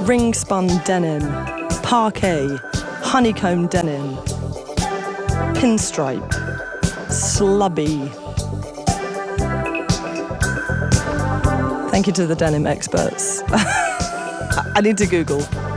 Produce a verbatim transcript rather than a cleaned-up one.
ring spun denim, parquet, honeycomb denim, pinstripe, slubby. Thank you to the denim experts. I need to Google.